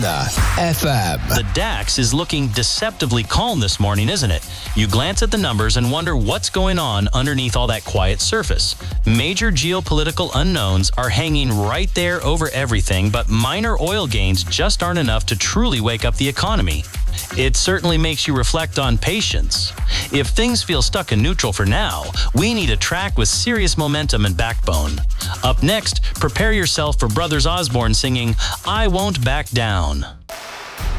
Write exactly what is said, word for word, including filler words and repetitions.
F M. The DAX is looking deceptively calm this morning, isn't it? You glance at the numbers and wonder what's going on underneath all that quiet surface. Major geopolitical unknowns are hanging right there over everything, but minor oil gains just aren't enough to truly wake up the economy. It certainly makes you reflect on patience. If things feel stuck in neutral for now, we need a track with serious momentum and backbone. Up next, prepare yourself for Brothers Osborne singing, "I Won't Back Down."